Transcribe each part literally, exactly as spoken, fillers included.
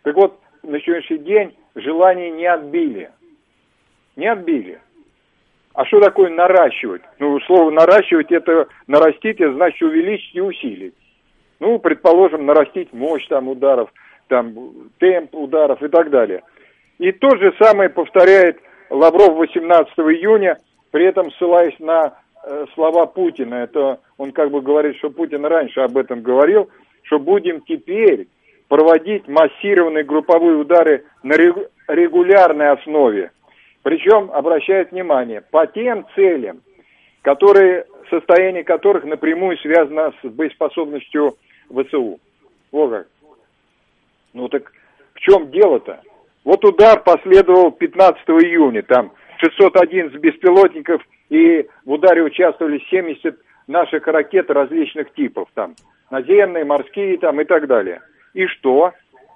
Так вот, на сегодняшний день желание не отбили. Не отбили. А что такое наращивать? Ну, слово наращивать, это нарастить, это значит увеличить и усилить. Ну, предположим, нарастить мощь там ударов, там темп ударов и так далее. И то же самое повторяет Лавров восемнадцатого июня, при этом ссылаясь на э, слова Путина. Это он как бы говорит, что Путин раньше об этом говорил, что будем теперь проводить массированные групповые удары на регулярной основе. Причем, обращает внимание, по тем целям, которые, состояние которых напрямую связано с боеспособностью ВСУ. Вот как. Ну так в чем дело-то? Вот удар последовал пятнадцатого июня, там шестьсот одиннадцать беспилотников, и в ударе участвовали семьдесят наших ракет различных типов, там, наземные, морские, там, и так далее. И что?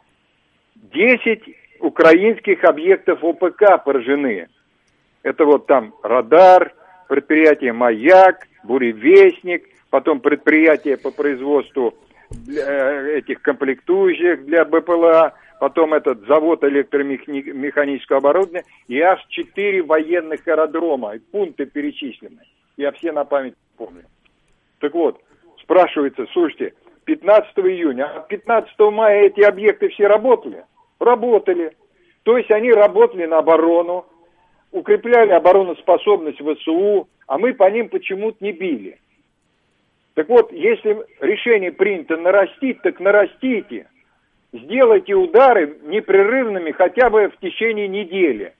десять украинских объектов ОПК поражены. Это вот там радар, предприятие «Маяк», «Буревестник», потом предприятие по производству этих комплектующих для БПЛА, потом этот завод электромеханического оборудования, и аж четыре военных аэродрома, и пункты перечислены. Я все на память помню. Так вот, спрашивается, слушайте, пятнадцатого июня, а пятнадцатого мая эти объекты все работали? Работали. То есть они работали на оборону, укрепляли обороноспособность ВСУ, а мы по ним почему-то не били. Так вот, если решение принято нарастить, так нарастите. Сделайте удары непрерывными хотя бы в течение недели.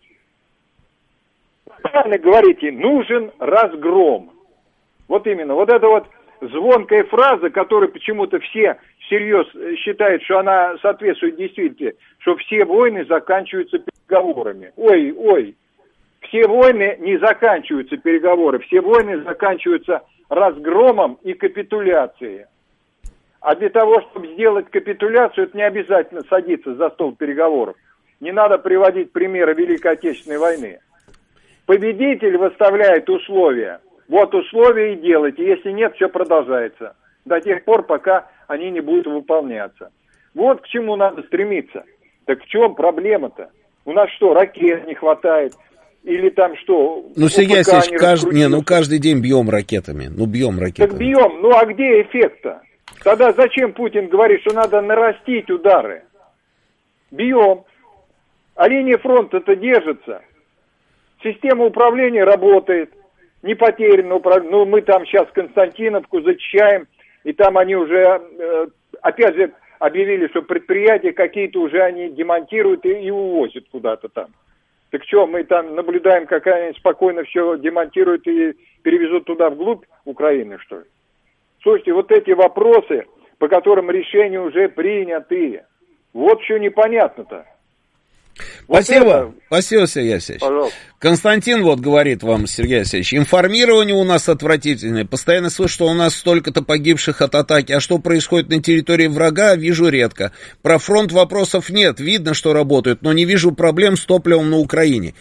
Правильно говорите, нужен разгром. Вот именно, вот эта вот звонкая фраза, которую почему-то все всерьез считают, что она соответствует действительности, что все войны заканчиваются переговорами. Ой, ой, все войны не заканчиваются переговорами, все войны заканчиваются разгромом и капитуляцией. А для того, чтобы сделать капитуляцию, это не обязательно садиться за стол переговоров. Не надо приводить примеры Великой Отечественной войны. Победитель выставляет условия. Вот условия и делайте. Если нет, все продолжается. До тех пор, пока они не будут выполняться. Вот к чему надо стремиться. Так в чем проблема-то? У нас что, ракет не хватает? Или там что? Ну, Сергей Алексеевич, кажд... не, ну каждый день бьем ракетами. Ну, бьем ракетами. Так бьем. Ну, а где эффект-то? Тогда зачем Путин говорит, что надо нарастить удары? Бьем. А линия фронта-то держится. Система управления работает. Не потеряно управление. Ну, мы там сейчас Константиновку зачищаем, и там они уже, э, опять же, объявили, что предприятия какие-то уже они демонтируют и, и увозят куда-то там. Так что, мы там наблюдаем, как они спокойно все демонтируют и перевезут туда вглубь Украины, что ли? Слушайте, вот эти вопросы, по которым решения уже приняты, вот что непонятно-то. Вот Спасибо, это... спасибо, Сергей Алексеевич. Пожалуйста. Константин вот говорит вам, Сергей Алексеевич, информирование у нас отвратительное, постоянно слышу, что у нас столько-то погибших от атаки, а что происходит на территории врага, вижу редко. Про фронт вопросов нет, видно, что работают, но не вижу проблем с топливом на Украине.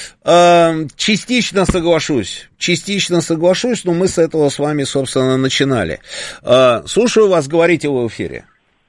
Частично соглашусь, частично соглашусь, но мы с этого с вами, собственно, начинали. Слушаю вас, говорите вы в эфире.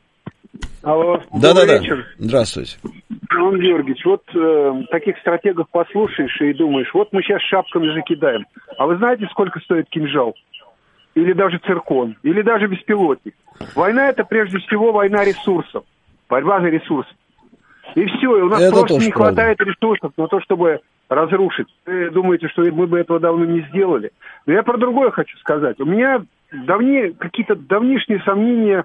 Алло, да-да-да, здравствуйте. Иван Георгиевич, вот э, таких стратегов послушаешь и думаешь, вот мы сейчас шапками закидаем. А вы знаете, сколько стоит кинжал? Или даже циркон? Или даже беспилотник? Война — это прежде всего война ресурсов. Борьба за ресурсы. И все, и у нас это просто не хватает правда. ресурсов на то, чтобы разрушить. Вы думаете, что мы бы этого давно не сделали? Но я про другое хочу сказать. У меня давние, какие-то давнишние сомнения...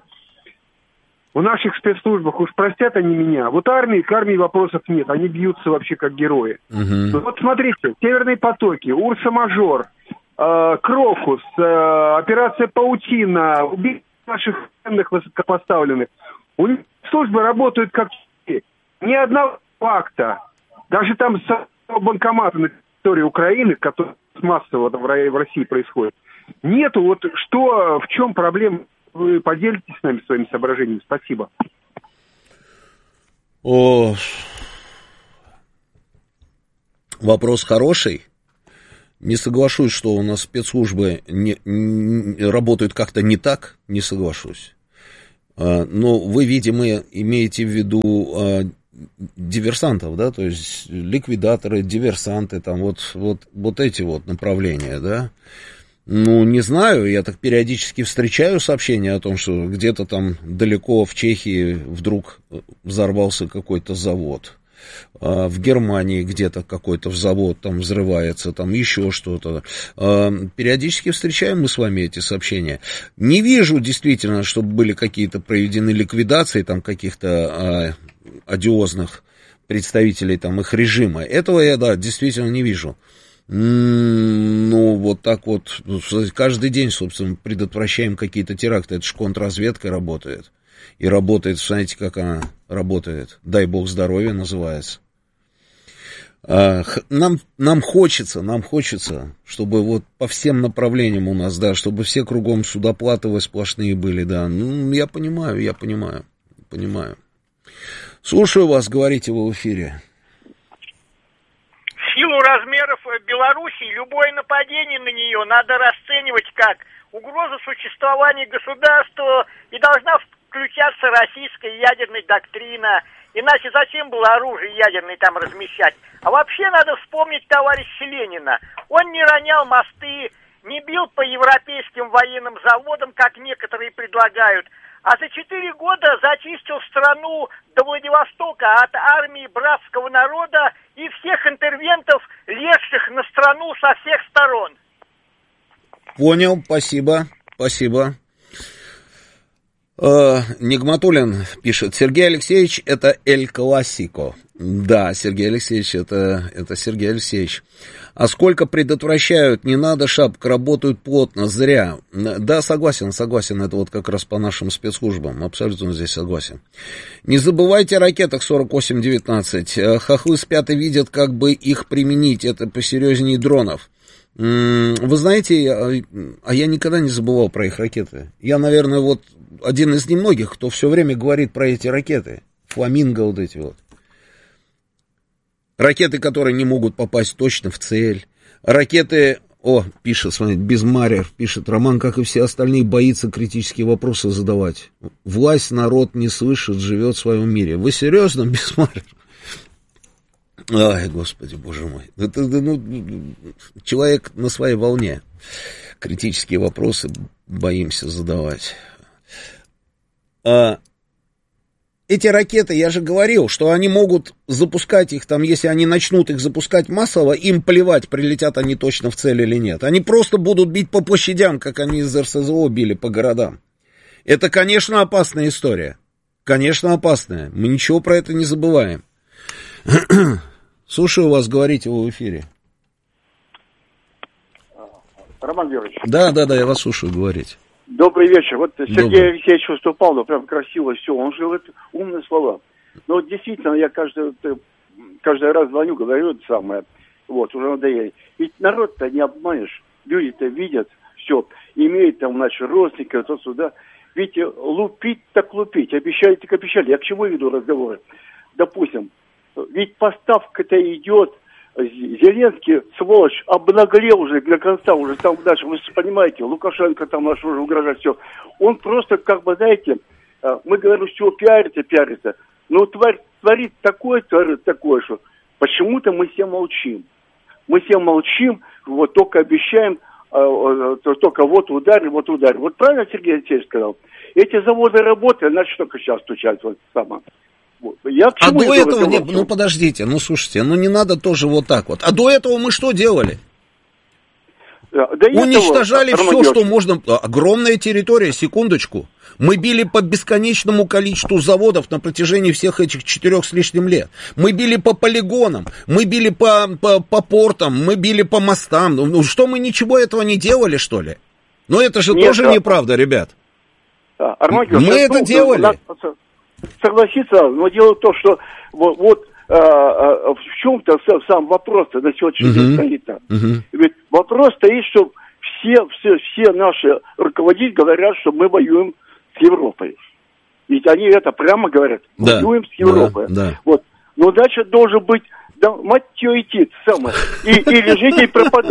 В наших спецслужбах, уж простят они меня, вот армии, к армии вопросов нет, они бьются вообще как герои. Uh-huh. Ну, вот смотрите, «Северные потоки», «Урса-мажор», э, «Крокус», э, операция «Паутина», убийство наших военных высокопоставленных. У них службы работают как ни одного факта. Даже там с банкомата на территории Украины, который массово в России происходит, нету. Вот что, в чем проблема? Вы поделитесь с нами своими соображениями. Спасибо. О, вопрос хороший. Не соглашусь, что у нас спецслужбы не, не, работают как-то не так. Не соглашусь. Ну, вы, видимо, имеете в виду диверсантов, да, то есть ликвидаторы, диверсанты, там вот, вот, вот эти вот направления, да. Ну, не знаю, я так периодически встречаю сообщения о том, что где-то там далеко в Чехии вдруг взорвался какой-то завод. В Германии где-то какой-то завод там взрывается, там еще что-то. Периодически встречаем мы с вами эти сообщения. Не вижу действительно, чтобы были какие-то проведены ликвидации там каких-то одиозных представителей там их режима. Этого я, да, действительно не вижу. Ну, вот так вот, каждый день, собственно, предотвращаем какие-то теракты. Это же контрразведка работает. И работает, знаете, как она работает? Дай бог здоровья называется. Нам, нам хочется, нам хочется, чтобы вот по всем направлениям у нас, да, чтобы все кругом судоплатовые сплошные были, да. Ну, я понимаю, я понимаю, понимаю. Слушаю вас, говорите вы в эфире. В силу размеров Белоруссии любое нападение на нее надо расценивать как угрозу существования государства, и должна включаться российская ядерная доктрина. Иначе зачем было оружие ядерное там размещать? А вообще надо вспомнить товарища Ленина. Он не ронял мосты, не бил по европейским военным заводам, как некоторые предлагают, а за четыре года зачистил страну до Владивостока от армии братского народа и всех интервентов, лезших на страну со всех сторон. Понял, спасибо, спасибо. Э, Нигматуллин пишет: Сергей Алексеевич, это Эль Классико. Да, Сергей Алексеевич, это, это Сергей Алексеевич. А сколько предотвращают, не надо шапок, работают плотно, зря. Да, согласен, согласен, это вот как раз по нашим спецслужбам, абсолютно здесь согласен. Не забывайте о ракетах сорок восемь девятнадцать. Хохлы спят и видят, как бы их применить, это посерьезнее дронов. Вы знаете, а я никогда не забывал про их ракеты. Я, наверное, вот один из немногих, кто все время говорит про эти ракеты. Фламинго вот эти вот. Ракеты, которые не могут попасть точно в цель. Ракеты... О, пишет, смотрите, Безмарьев пишет: Роман, как и все остальные, боится критические вопросы задавать. Власть, народ не слышит, живет в своем мире. Вы серьезно, Безмарьев? Ай, господи, боже мой. Это, ну, человек на своей волне. Критические вопросы боимся задавать. А, эти ракеты, я же говорил, что они могут запускать их там, если они начнут их запускать массово, им плевать, прилетят они точно в цель или нет. Они просто будут бить по площадям, как они из эр эс зэ о били по городам. Это, конечно, опасная история. Конечно, опасная. Мы ничего про это не забываем. Слушаю вас, говорите вы в эфире. Роман Георгиевич. Да, да, да, я вас слушаю, говорите. Добрый вечер. Вот Сергей Добрый. Алексеевич выступал, ну, прям красиво все. Он же говорит умные слова. Но вот действительно, я каждый, каждый раз звоню, говорю это самое. Вот, уже надоели. Ведь народ-то не обманешь. Люди-то видят все. Имеют там наши родственники, то сюда. Ведь лупить так лупить. Обещали так обещали. Я к чему веду разговоры? Допустим, ведь поставка-то идет. Зеленский, сволочь, обнаглел уже для конца, уже там дальше, вы понимаете, Лукашенко там наш уже угрожает, все. Он просто, как бы, знаете, мы говорим, что пиарится, пиарится, но тварь творит такое, творит такое, что почему-то мы все молчим. Мы все молчим, вот только обещаем, только вот ударь, вот ударь. Вот правильно Сергей Алексеевич сказал? Эти заводы работают, значит, только сейчас стучать вот сама. Я а до этого, не, ну подождите, ну слушайте, ну не надо тоже вот так вот. А до этого мы что делали? Да, уничтожали этого, все, что можно. Огромная территория, секундочку. Мы били по бесконечному количеству заводов на протяжении всех этих четырех с лишним лет. Мы били по полигонам, мы били по, по, по портам, мы били по мостам. Ну что, мы ничего этого не делали, что ли? Ну это же Нет, тоже да. неправда, ребят. Да, мы это ну, делали. Надо согласиться, но дело в том, что вот, вот а, а, в чем-то сам вопрос-то на сегодняшний день uh-huh. стоит. Uh-huh. Ведь вопрос стоит, что все, все, все наши руководители говорят, что мы воюем с Европой. Ведь они это прямо говорят. Да. Воюем с Европой. Да, да. Вот. Но дальше должен быть, да, мать ее идти, самое, и, или жить и пропадать.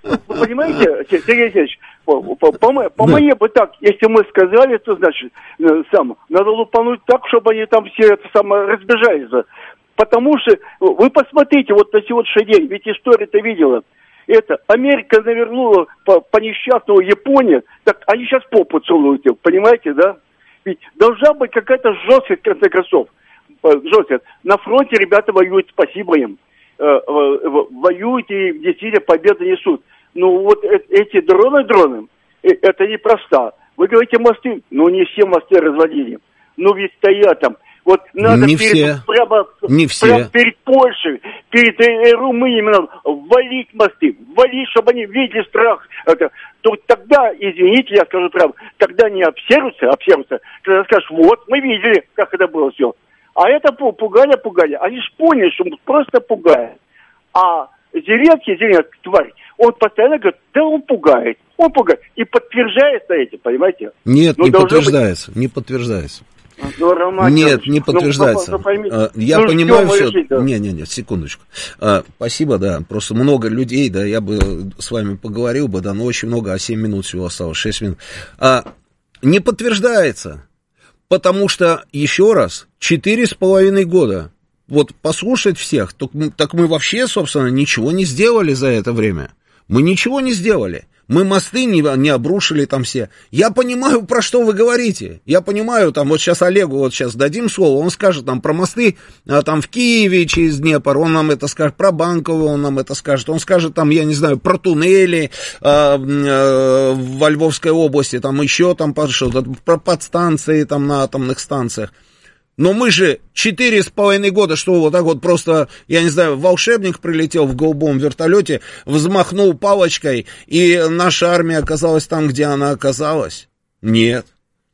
Вы понимаете, Сергей Алексеевич, по, по, по, по да. мне бы так, если мы сказали, то, значит, сам, надо лупануть так, чтобы они там все это самое разбежались. Потому что, вы посмотрите, вот на сегодняшний день, ведь история-то видела, это, Америка навернула по, по несчастному Японию, так они сейчас попу целуют, понимаете, да? Ведь должна быть какая-то жесткость, в конце концов. Жесткость. На фронте ребята воюют, спасибо им. Воюют и действительно победы несут. Ну вот эти дроны, дроны, это непросто. Вы говорите мосты, ну не все мосты разводили. Ну ведь стоят там. Вот надо не перед, все. Прямо, не прямо все. перед Польшей, перед э, Румынией надо валить мосты, валить, чтобы они видели страх. Это, то тогда, извините, я скажу правду, тогда не обсервятся, обсервятся, когда скажешь, вот, мы видели, как это было все. А это пугали, пугали. Они же поняли, что просто пугают. А Зеленский, Зеленский, тварь, он постоянно говорит, да он пугает, он пугает. И подтверждается этим, понимаете? Нет, но не подтверждается, быть... не подтверждается. Ну, Роман, нет, не подтверждается. Ну, ну, пойми... Я ну, понимаю все. Да? Не, не, не, секундочку. А, спасибо, да. Просто много людей, да, я бы с вами поговорил бы, да, но очень много, а семь минут всего осталось, шесть минут. А, не подтверждается, потому что, еще раз, четыре с половиной года. Вот послушать всех, так, так мы вообще, собственно, ничего не сделали за это время. Мы ничего не сделали. Мы мосты не, не обрушили там все. Я понимаю, про что вы говорите. Я понимаю, там, вот сейчас Олегу, вот сейчас дадим слово, он скажет там про мосты, а, там в Киеве через Днепр, он нам это скажет, про Банково он нам это скажет, он скажет там, я не знаю, про туннели а, а, во Львовской области, там еще там что-то, про подстанции там на атомных станциях. Но мы же четыре с половиной года, что вот так вот просто, я не знаю, волшебник прилетел в голубом вертолете, взмахнул палочкой, и наша армия оказалась там, где она оказалась? Нет.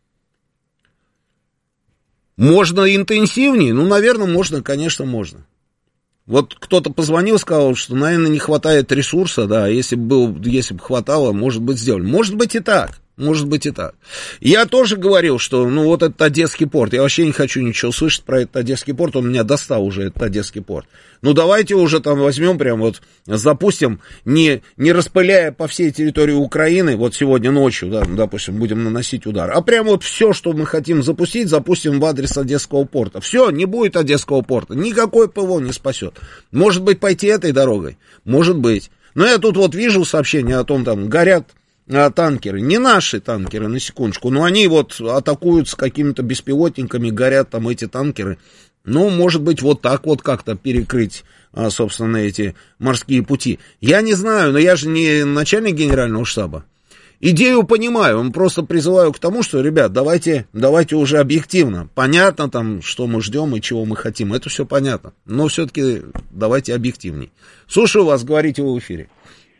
Можно интенсивнее? Ну, наверное, можно, конечно, можно. Вот кто-то позвонил, сказал, что, наверное, не хватает ресурса, да, если бы, был, если бы хватало, может быть, сделали. Может быть и так. Может быть и так. Я тоже говорил, что, ну, вот этот Одесский порт, я вообще не хочу ничего слышать про этот Одесский порт, он меня достал уже, этот Одесский порт. Ну, давайте уже там возьмем, прям вот запустим, не, не распыляя по всей территории Украины, вот сегодня ночью, да, допустим, будем наносить удар, а прям вот все, что мы хотим запустить, запустим в адрес Одесского порта. Все, не будет Одесского порта, никакой ПВО не спасет. Может быть, пойти этой дорогой? Может быть. Но я тут вот вижу сообщения о том, там, горят а, танкеры, не наши танкеры, на секундочку, но они вот атакуют с какими-то беспилотниками, горят там эти танкеры. Ну, может быть, вот так вот как-то перекрыть, а, собственно, эти морские пути. Я не знаю, но я же не начальник генерального штаба. Идею понимаю, просто призываю к тому, что, ребят, давайте, давайте уже объективно. Понятно там, что мы ждем и чего мы хотим, это все понятно. Но все-таки давайте объективней. Слушаю вас, говорите вы в эфире.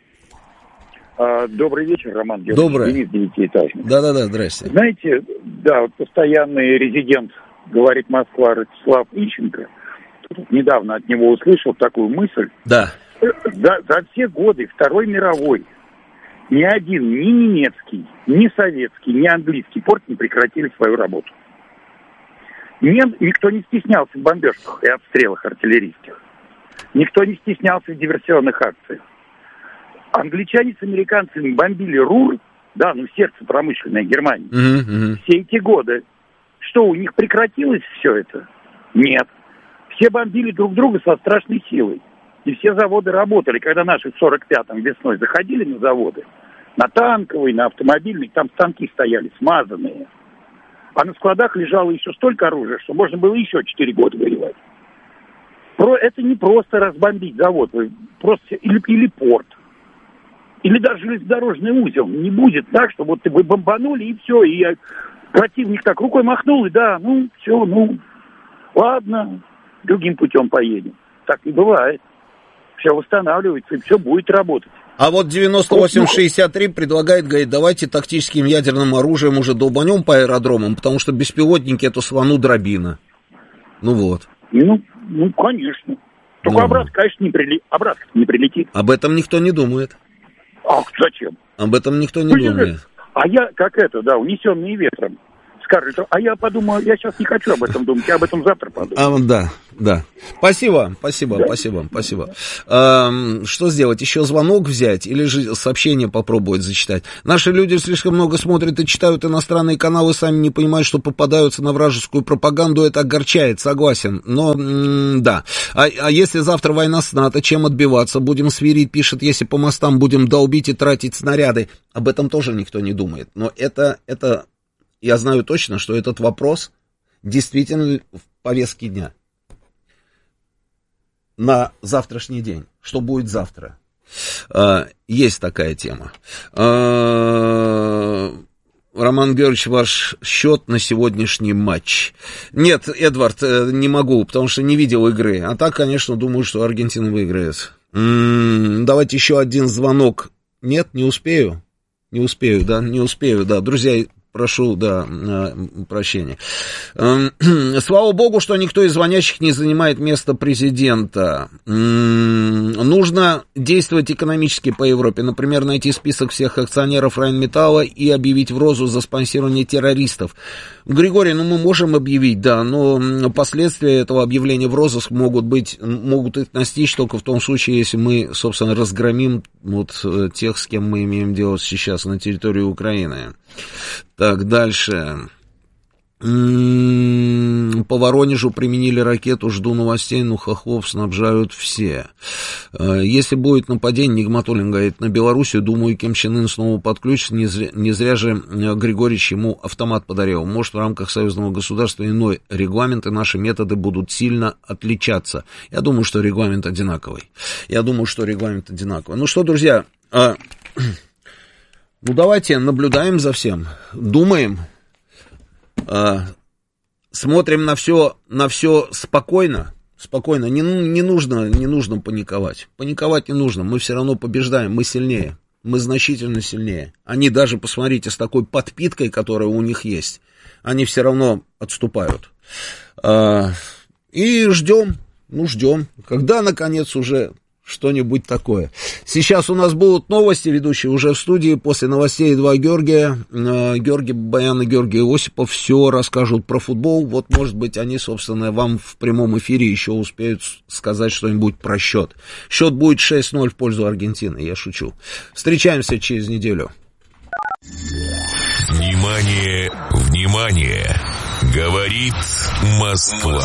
Добрый вечер, Роман. Добрый. Денис, девятиэтажный. Да-да-да, здрасте. Знаете, да, вот постоянный резидент, говорит Москва, Ростислав Ищенко, тут недавно от него услышал такую мысль. Да. За, за все годы Второй мировой ни один, ни немецкий, ни советский, ни английский порт не прекратили свою работу. Нем, никто не стеснялся в бомбежках и обстрелах артиллерийских. Никто не стеснялся в диверсионных акциях. Англичане с американцами бомбили Рур, да, ну сердце промышленной Германии. Mm-hmm. Все эти годы. Что, у них прекратилось все это? Нет. Все бомбили друг друга со страшной силой. И все заводы работали. Когда наши в сорок пятом весной заходили на заводы, на танковый, на автомобильный, там станки стояли смазанные. А на складах лежало еще столько оружия, что можно было еще четыре года воевать. Про, это не просто разбомбить завод, просто или, или порт. Или даже железнодорожный узел. Не будет так, что вот вы бомбанули, и все, и противник так рукой махнул, и да, ну, все, ну, ладно, другим путем поедем. Так не бывает. Все восстанавливается, и все будет работать. А вот девяносто восемь шестьдесят три предлагает, говорит, давайте тактическим ядерным оружием уже долбанем по аэродромам, потому что беспилотники эту свану дробина. Ну вот. Ну, ну конечно. Только ну. обратно, конечно, не, прили... обратно не прилетит. Об этом никто не думает. А зачем? Об этом никто не ну, думает. А я, как это, да, унесенный ветром. скажет, а я подумал, я сейчас не хочу об этом думать, я об этом завтра подумаю. А, да, да. Спасибо, спасибо, да. спасибо, спасибо. А, что сделать? Еще звонок взять или же сообщение попробовать зачитать? Наши люди слишком много смотрят и читают иностранные каналы, сами не понимают, что попадаются на вражескую пропаганду. Это огорчает, согласен. Но, м- да. А, а если завтра война с НАТО, чем отбиваться? Будем свирить, пишет, если по мостам будем долбить и тратить снаряды. Об этом тоже никто не думает. Но это, это, я знаю точно, что этот вопрос действительно в повестке дня. На завтрашний день. Что будет завтра? А, есть такая тема. А, Роман Георгиевич, ваш счет на сегодняшний матч. Нет, Эдвард, не могу, потому что не видел игры. А так, конечно, думаю, что Аргентина выиграет. М-м, давайте еще один звонок. Нет, не успею. Не успею, да, не успею, да. Друзья, прошу, да, прощения. Слава богу, что никто из звонящих не занимает место президента. Нужно действовать экономически по Европе. Например, найти список всех акционеров Райнметалла и объявить в розыск за спонсирование террористов. Григорий, ну мы можем объявить, да, но последствия этого объявления в розыск могут быть, могут их настичь только в том случае, если мы, собственно, разгромим вот тех, с кем мы имеем дело сейчас на территории Украины. Так, дальше. М-м-м, по Воронежу применили ракету, жду новостей, но хохлов снабжают все. Если будет нападение, Нигматуллин говорит, на Белоруссию, думаю, Ким Чен Ын снова подключится, не зря, не зря же Григорьевич ему автомат подарил. Может, в рамках союзного государства иной регламент, и наши методы будут сильно отличаться. Я думаю, что регламент одинаковый. Я думаю, что регламент одинаковый. Ну что, друзья, а... ну давайте наблюдаем за всем, думаем, э, смотрим на все, на все спокойно, спокойно, не, не нужно, не нужно паниковать, паниковать не нужно, мы все равно побеждаем, мы сильнее, мы значительно сильнее, они даже, посмотрите, с такой подпиткой, которая у них есть, они все равно отступают, э, и ждем, ну ждем, когда наконец уже... что-нибудь такое. Сейчас у нас будут новости, ведущие уже в студии. После новостей два Георгия, э, Георгий Баян и Георгий Осипов все расскажут про футбол. Вот, может быть, они, собственно, вам в прямом эфире еще успеют сказать что-нибудь про счет. Счет будет шесть ноль в пользу Аргентины, я шучу. Встречаемся через неделю. Внимание, внимание! Говорит Москва.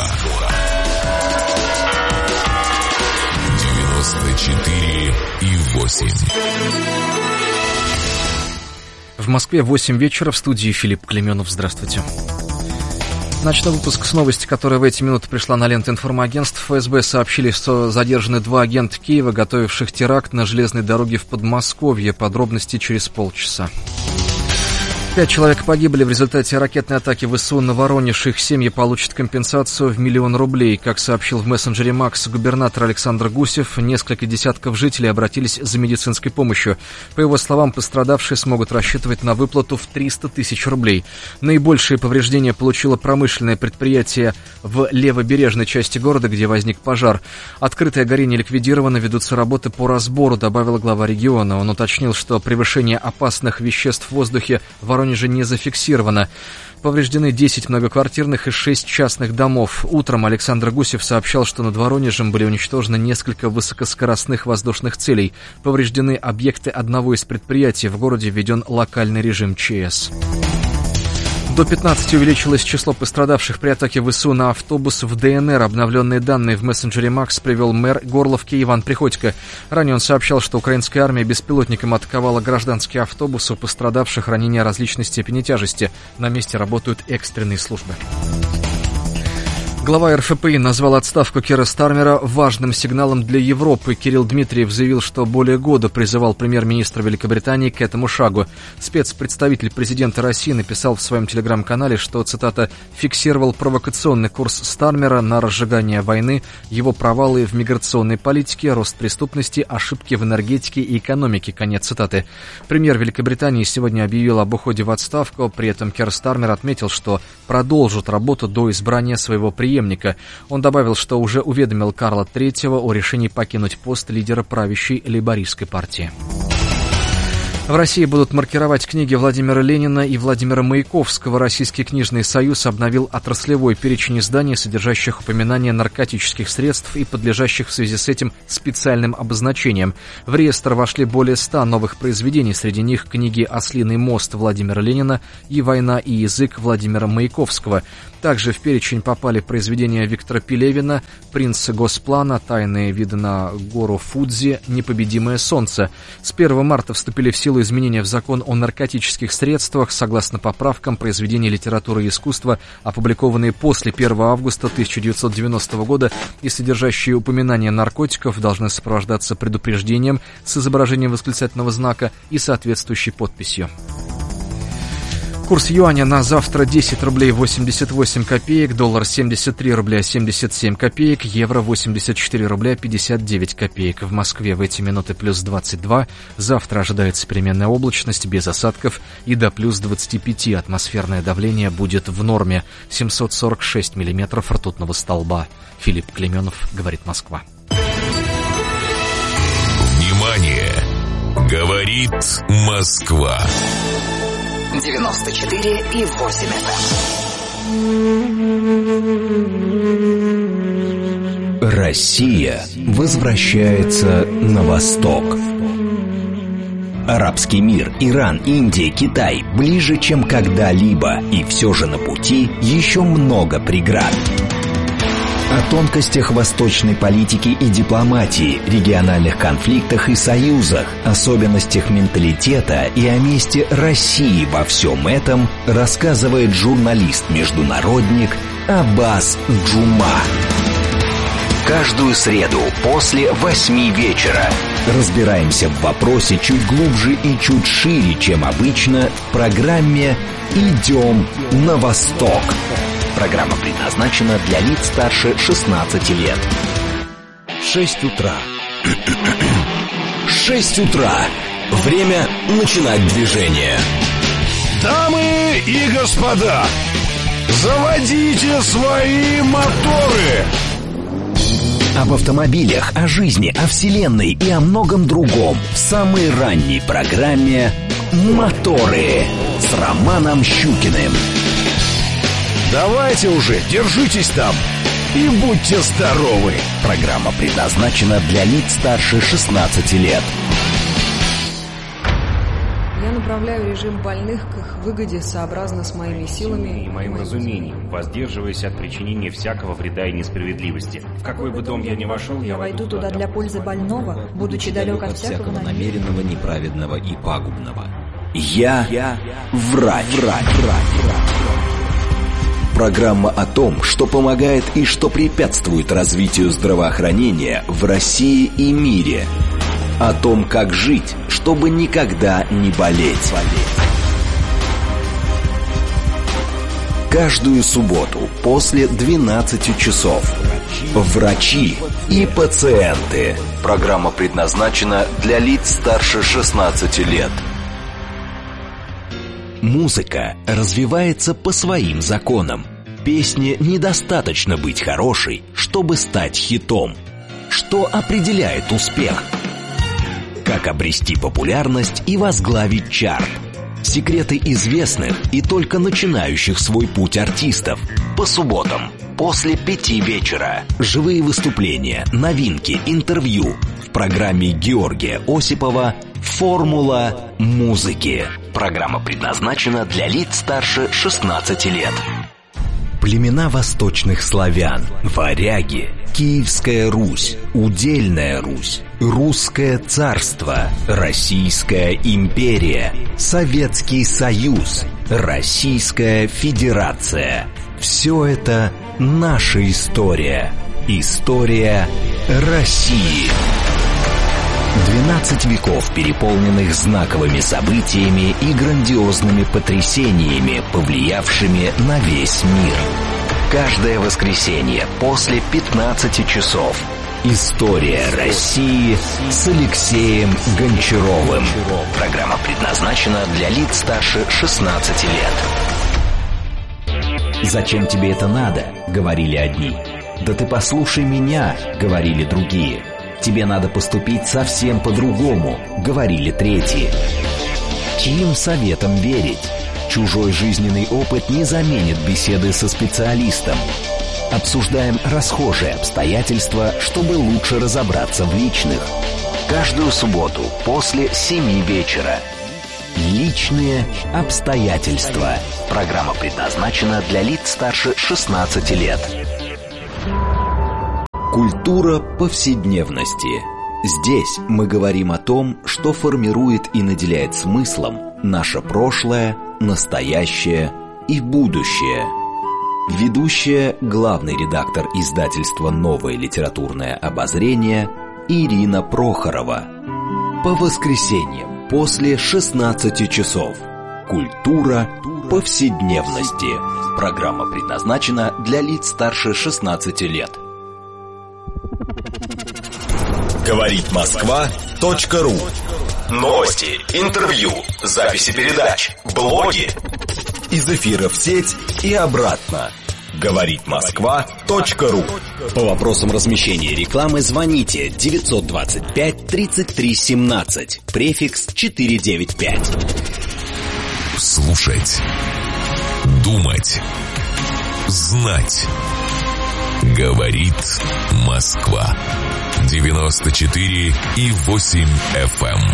четыре и восемь. В Москве восемь вечера, в студии Филипп Клеменов. Здравствуйте. Начну выпуск с новости, которая в эти минуты пришла на ленту информагентств. ФСБ сообщили, что задержаны два агента Киева, готовивших теракт на железной дороге в Подмосковье. Подробности через полчаса. Пять человек погибли в результате ракетной атаки ВСУ на Воронеж. Их семьи получат компенсацию в миллион рублей. Как сообщил в мессенджере Макс губернатор Александр Гусев, несколько десятков жителей обратились за медицинской помощью. По его словам, пострадавшие смогут рассчитывать на выплату в триста тысяч рублей. Наибольшие повреждения получило промышленное предприятие в левобережной части города, где возник пожар. Открытое горение ликвидировано, ведутся работы по разбору, добавила глава региона. Он уточнил, что превышение опасных веществ в воздухе в Воронеже не зафиксировано. Повреждены десять многоквартирных и шесть частных домов. Утром Александр Гусев сообщал, что над Воронежем были уничтожены несколько высокоскоростных воздушных целей. Повреждены объекты одного из предприятий. В городе введен локальный режим ЧС. До пятнадцати увеличилось число пострадавших при атаке ВСУ на автобус в ДНР. Обновленные данные в мессенджере Макс привел мэр Горловки Иван Приходько. Ранее он сообщал, что украинская армия беспилотником атаковала гражданский автобус. У пострадавших ранения различной степени тяжести. На месте работают экстренные службы. Глава эр эф пэ и назвал отставку Кира Стармера важным сигналом для Европы. Кирилл Дмитриев заявил, что более года призывал премьер-министра Великобритании к этому шагу. Спецпредставитель президента России написал в своем телеграм-канале, что, цитата, «фиксировал провокационный курс Стармера на разжигание войны, его провалы в миграционной политике, рост преступности, ошибки в энергетике и экономике». Конец цитаты. Премьер Великобритании сегодня объявил об уходе в отставку. При этом Кир Стармер отметил, что продолжит работу до избрания своего преемника. Он добавил, что уже уведомил Карла Третьего о решении покинуть пост лидера правящей лейбористской партии. В России будут маркировать книги Владимира Ленина и Владимира Маяковского. Российский книжный союз обновил отраслевой перечень изданий, содержащих упоминания наркотических средств и подлежащих в связи с этим специальным обозначением. В реестр вошли более ста новых произведений, среди них книги «Ослиный мост» Владимира Ленина и «Война и язык» Владимира Маяковского. Также в перечень попали произведения Виктора Пелевина, «Принц Госплана», «Тайные виды на гору Фудзи», «Непобедимое солнце». С первого марта вступили в силу изменения в закон о наркотических средствах. Согласно поправкам, произведения литературы и искусства, опубликованные после первого августа тысяча девятьсот девяностого года и содержащие упоминания наркотиков, должны сопровождаться предупреждением с изображением восклицательного знака и соответствующей подписью. Курс юаня на завтра десять рублей восемьдесят восемь копеек, доллар семьдесят три рубля семьдесят семь копеек, евро восемьдесят четыре рубля пятьдесят девять копеек. В Москве в эти минуты плюс двадцать два. Завтра ожидается переменная облачность без осадков и до плюс двадцати пяти. Атмосферное давление будет в норме. семьсот сорок шесть миллиметров ртутного столба. Филипп Клеменов, говорит Москва. Внимание! Говорит Москва. девяносто четыре и восемь эф эм. Россия возвращается на восток. Арабский мир, Иран, Индия, Китай ближе, чем когда-либо, и все же на пути еще много преград. О тонкостях восточной политики и дипломатии, региональных конфликтах и союзах, особенностях менталитета и о месте России во всем этом рассказывает журналист-международник Аббас Джума. Каждую среду после восьми вечера разбираемся в вопросе чуть глубже и чуть шире, чем обычно, в программе «Идем на восток». Программа предназначена для лиц старше шестнадцати лет. Шесть утра. Шесть утра. Время начинать движение. Дамы и господа, заводите свои моторы. Об автомобилях, о жизни, о вселенной и о многом другом в самой ранней программе «Моторы» с Романом Щукиным. Давайте уже, держитесь там и будьте здоровы. Программа предназначена для лиц старше шестнадцати лет. Я направляю режим больных к их выгоде сообразно с моими силами и моим разумением, воздерживаясь от причинения всякого вреда и несправедливости. В какой бы дом я ни вошел, я, я войду туда для пользы больного, будучи далек от всякого намеренного, неправедного и пагубного. Я, я врач, врач, врач, врач. Программа о том, что помогает и что препятствует развитию здравоохранения в России и мире. О том, как жить, чтобы никогда не болеть. Каждую субботу после двенадцати часов. Врачи и пациенты. Программа предназначена для лиц старше шестнадцати лет. Музыка развивается по своим законам. Песне недостаточно быть хорошей, чтобы стать хитом. Что определяет успех? Как обрести популярность и возглавить чарт? Секреты известных и только начинающих свой путь артистов. По субботам после пяти вечера. Живые выступления, новинки, интервью. В программе Георгия Осипова «Формула музыки». Программа предназначена для лиц старше шестнадцати лет. Племена восточных славян, варяги, Киевская Русь, Удельная Русь, Русское царство, Российская империя, Советский Союз, Российская Федерация. Все это наша история. История России. двенадцать веков, переполненных знаковыми событиями и грандиозными потрясениями, повлиявшими на весь мир. Каждое воскресенье после пятнадцати часов. История России с Алексеем Гончаровым. Программа предназначена для лиц старше шестнадцати лет. «Зачем тебе это надо?» — говорили одни. «Да ты послушай меня!» — говорили другие. «Тебе надо поступить совсем по-другому», — говорили третьи. чьим советам верить. Чужой жизненный опыт не заменит беседы со специалистом. Обсуждаем расхожие обстоятельства, чтобы лучше разобраться в личных. Каждую субботу после семи вечера. Личные обстоятельства. Программа предназначена для лиц старше шестнадцати лет. Культура повседневности. Здесь мы говорим о том, что формирует и наделяет смыслом наше прошлое, настоящее и будущее. Ведущая, главный редактор издательства «Новое литературное обозрение» Ирина Прохорова. По воскресеньям после шестнадцати часов. Культура повседневности. Программа предназначена для лиц старше шестнадцати лет. Говорит Москва точка ру. Новости, интервью, записи передач, блоги. Из эфира в сеть и обратно. Говорит Москва точка ру. По вопросам размещения рекламы звоните девятьсот двадцать пять тридцать три семнадцать, префикс четыреста девяносто пять. Слушать, думать, знать. Говорит Москва. девяносто четыре и восемь эф эм.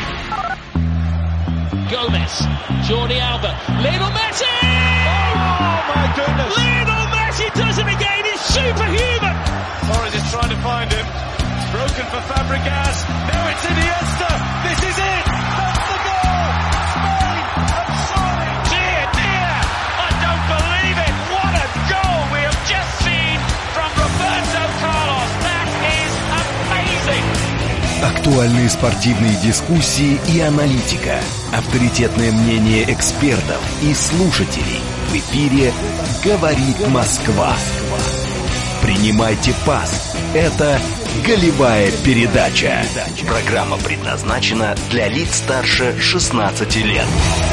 Gomez, Jordi Alba, Lionel Messi! Oh my goodness! Lionel Messi does it again, he's superhuman! Torres is trying to find him, it's broken for Fabregas, now it's Iniesta, this is it! That's the goal! Spain have surely! Dear, dear, I don't believe it! What a goal we have just seen from Roberto Carlos! That is amazing! Актуальные спортивные дискуссии и аналитика. Авторитетное мнение экспертов и слушателей. В эфире «Говорит Москва». Принимайте пас. Это голевая передача. Программа предназначена для лиц старше шестнадцати лет.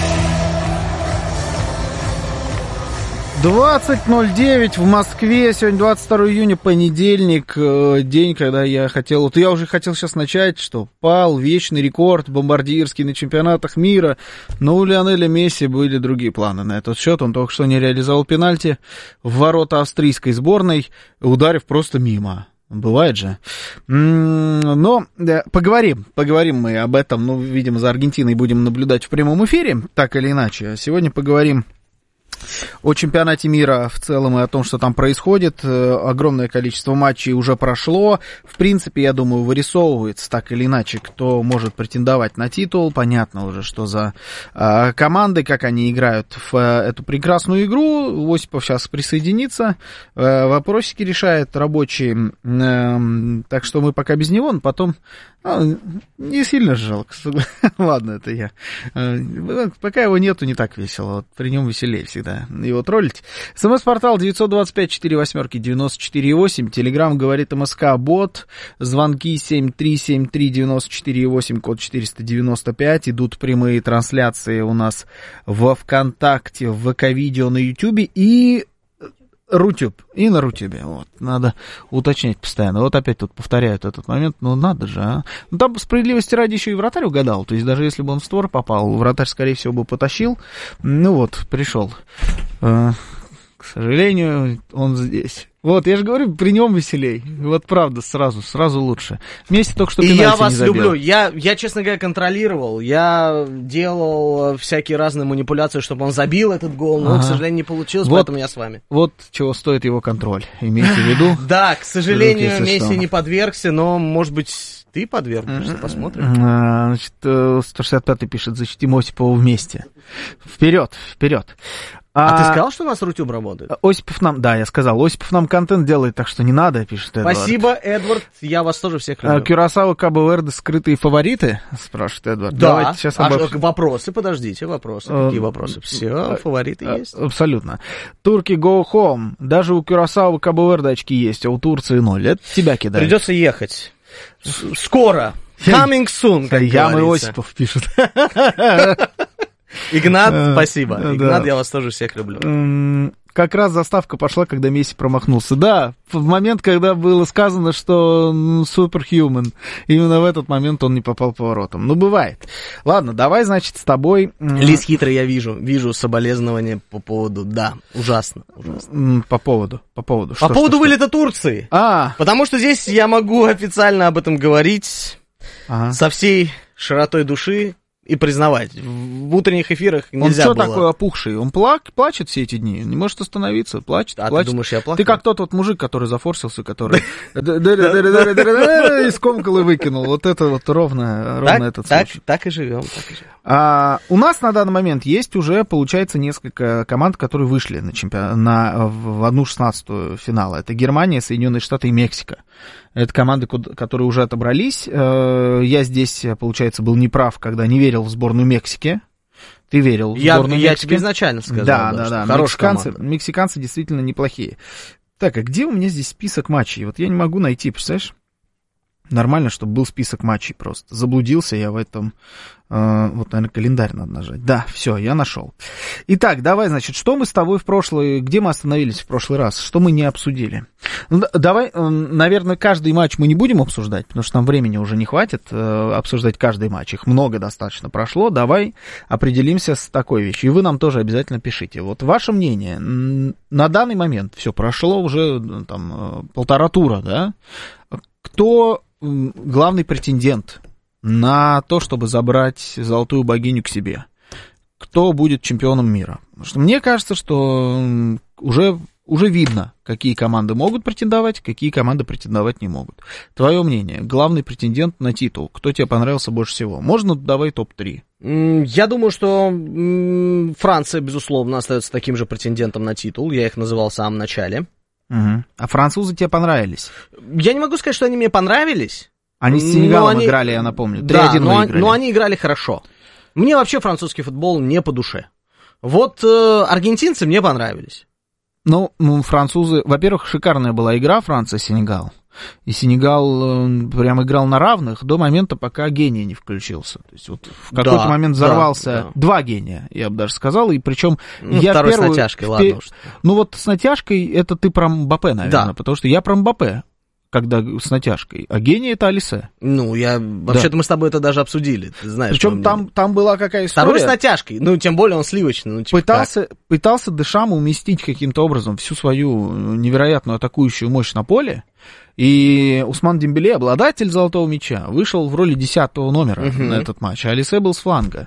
двадцать ноль девять в Москве, сегодня двадцать второго июня, понедельник, день, когда я хотел, вот я уже хотел сейчас начать, что пал вечный рекорд бомбардирский на чемпионатах мира, но у Лионеля Месси были другие планы на этот счет, он только что не реализовал пенальти в ворота австрийской сборной, ударив просто мимо. Бывает же. Но да, поговорим, поговорим мы об этом, ну, видимо, за Аргентиной будем наблюдать в прямом эфире, так или иначе. Сегодня поговорим о чемпионате мира в целом и о том, что там происходит. Огромное количество матчей уже прошло. В принципе, я думаю, вырисовывается так или иначе, кто может претендовать на титул. Понятно уже, что за э, команды, как они играют в э, эту прекрасную игру. Осипов сейчас присоединится. Э, вопросики решает рабочие. Э, так что мы пока без него, но потом... Ну, не сильно жалко. Ладно, это я. Пока его нету, не так весело. Вот при нем веселее всегда его троллить. СМС-портал девятьсот двадцать пять сорок восемь девяносто четыре восемь. Телеграм говорит МСК бот. Звонки семь три семь три девяносто четыре восемь, код четыреста девяносто пять. Идут прямые трансляции у нас во ВКонтакте, в ВК-видео, на Ютубе и... Рутюб. И на Рутюбе. Вот. Надо уточнять постоянно. Вот опять тут повторяют этот момент. Ну, надо же, а. Ну, там, справедливости ради, еще и вратарь угадал. То есть, даже если бы он в створ попал, вратарь, скорее всего, бы потащил. Ну, вот, пришел. К сожалению, он здесь. Вот, я же говорю, при нем веселей. Вот правда, сразу, сразу лучше. Вместе только что пенальти не забил. И я вас забил. люблю. Я, я, честно говоря, контролировал. Я делал всякие разные манипуляции, чтобы он забил этот гол, но, ага. к сожалению, не получилось, вот, поэтому я с вами. Вот чего стоит его контроль. Имейте в виду. Да, к сожалению, Месси не подвергся, но, может быть... Ты подвергнешься, посмотрим. Значит, сто шестьдесят пятый пишет, защитим Осипова вместе. Вперед, вперед. А, а ты сказал, что у нас Рутюб работает? Осипов нам, да, я сказал, Осипов нам контент делает, так что не надо, пишет Эдвард. Спасибо, Эдвард, я вас тоже всех люблю. Кюрасао, Кабо-Верде, скрытые фавориты, спрашивает Эдвард. Да, давайте сейчас обо... а вопросы, подождите, вопросы, какие вопросы? Все, фавориты есть. Абсолютно. Турки go home, даже у Кюрасао и Кабо-Верде очки есть, а у Турции ноль. Это тебя кидает. Придется ехать. Скоро. Coming soon, как Ямы Осипов пишет. Игнат, спасибо. Игнат, я вас тоже всех люблю. как раз заставка пошла, когда Месси промахнулся. Да, в момент, когда было сказано, что суперхьюман, именно в этот момент он не попал по воротам. Ну, бывает. Ладно, давай, значит, с тобой... Лис хитрый я вижу, вижу соболезнования по поводу, да, ужасно, ужасно. По поводу, по поводу. По что, поводу что, вылета что? Турции. А. Потому что здесь я могу официально об этом говорить ага. со всей широтой души. И признавать, в утренних эфирах нельзя он было... Он что такой опухший? Он плак, плачет все эти дни, не может остановиться, плачет, а плачет. Ты думаешь, я плакал? Ты как тот вот мужик, который зафорсился, который и скомкал и выкинул. Вот это вот ровно этот случай. Так и живем, так и живем. У нас на данный момент есть уже, получается, несколько команд, которые вышли на чемпион... на... в одну шестнадцатую финала. Это Германия, Соединенные Штаты и Мексика. Это команды, которые уже отобрались. Я здесь, получается, был неправ, когда не верил в сборную Мексики. Ты верил в я, сборную я Мексики? Я тебе изначально сказал, да, да, да, да. Мексиканцы, мексиканцы действительно неплохие. Так, а где у меня здесь список матчей? Вот я не могу найти, представляешь? Нормально, чтобы был список матчей просто. Заблудился я в этом... Э, вот, наверное, календарь надо нажать. Да, все, я нашел. Итак, давай, значит, что мы с тобой в прошлый... Где мы остановились в прошлый раз? Что мы не обсудили? Ну, давай, э, наверное, каждый матч мы не будем обсуждать, потому что нам времени уже не хватит э, обсуждать каждый матч. Их много достаточно прошло. Давай определимся с такой вещью. И вы нам тоже обязательно пишите. Вот ваше мнение. На данный момент все прошло уже там полтора тура, да? Кто... главный претендент на то, чтобы забрать золотую богиню к себе? Кто будет чемпионом мира? Потому что мне кажется, что уже, уже видно, какие команды могут претендовать, какие команды претендовать не могут. Твое мнение, главный претендент на титул, кто тебе понравился больше всего? Можно давай топ три. Я думаю, что Франция, безусловно, остается таким же претендентом на титул. Я их называл в самом начале. Угу. А французы тебе понравились? Я не могу сказать, что они мне понравились. Они с Сенегалом они... играли, я напомню. Да, но, но они играли хорошо. Мне вообще французский футбол не по душе. Вот э, аргентинцы мне понравились. Ну, французы... Во-первых, шикарная была игра Франция-Сенегал. И Сенегал э, прям играл на равных до момента, пока гений не включился. То есть вот в какой-то да, момент взорвался да, да. два гения, я бы даже сказал. И причем ну, я второй первую, с натяжкой, в, ладно уж. Ну вот с натяжкой это ты про Мбаппе, наверное. Да. Потому что я про Мбаппе, когда с натяжкой. А гений это Алисе. Ну, я... Вообще-то да. мы с тобой это даже обсудили. Ты знаешь, причем там, там была какая история. Второй с натяжкой. Ну, тем более он сливочный. Ну, типа пытался, пытался Дешам уместить каким-то образом всю свою невероятную атакующую мощь на поле. И Усман Дембеле, обладатель золотого мяча, вышел в роли десятого номера uh-huh. на этот матч. А Алисе был с фланга.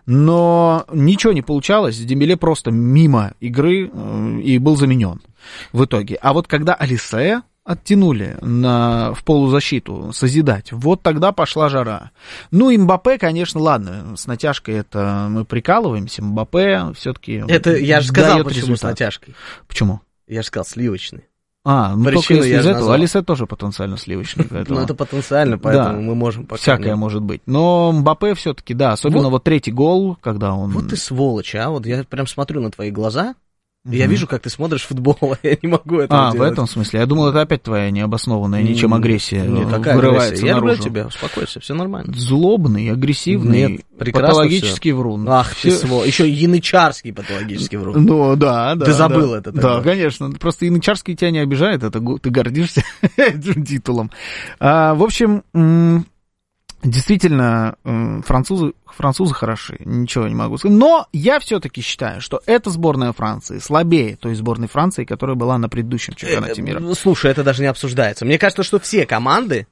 Но ничего не получалось. Дембеле просто мимо игры и был заменен в итоге. А вот когда Алисе оттянули на, в полузащиту созидать, вот тогда пошла жара. Ну, и Мбаппе, конечно, ладно, с натяжкой это мы прикалываемся. Мбаппе все-таки это я же сказал, почему результат. С натяжкой. Почему? Я же сказал, сливочный. А, ну причину только из этого. Назвал. Алисе тоже потенциально сливочный. Ну, это потенциально, поэтому мы можем пока... Всякое может быть. Но Мбаппе все-таки, да, особенно вот третий гол, когда он... Вот ты сволочь, а, вот я прям смотрю на твои глаза, и я вижу, как ты смотришь футбол, я не могу этого а, делать. А, в этом смысле? Я думал, это опять твоя необоснованная ничем агрессия Нет, какая вырывается агрессия? Я наружу. люблю тебя, успокойся, все нормально. Злобный, агрессивный, Нет, патологический все. Врун. Ах все... ты сволочь, еще янычарский патологический врун. Ну, да, да. Ты забыл да, это тогда. Да, конечно, просто янычарский тебя не обижает, это ты гордишься этим титулом. А, в общем... Действительно, французы, французы хороши, ничего не могу сказать. Но я все-таки считаю, что эта сборная Франции слабее той сборной Франции, которая была на предыдущем чемпионате мира. Слушай, это даже не обсуждается. Мне кажется, что все команды,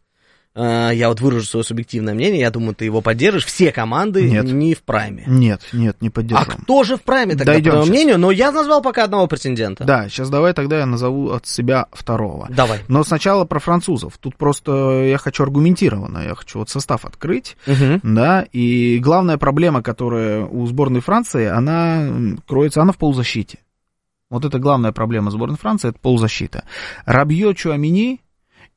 я вот выражу свое субъективное мнение, я думаю, ты его поддержишь, все команды нет. не в прайме. Нет, нет, не поддержу. А кто же в прайме тогда, Дойдем по твоему сейчас. мнению? Но я назвал пока одного претендента. Да, сейчас давай тогда я назову от себя второго. Давай. Но сначала про французов. Тут просто я хочу аргументированно, я хочу вот состав открыть, угу. да, и главная проблема, которая у сборной Франции, она кроется, она в полузащите. Вот это главная проблема сборной Франции, это полузащита. Рабьё, Чуамини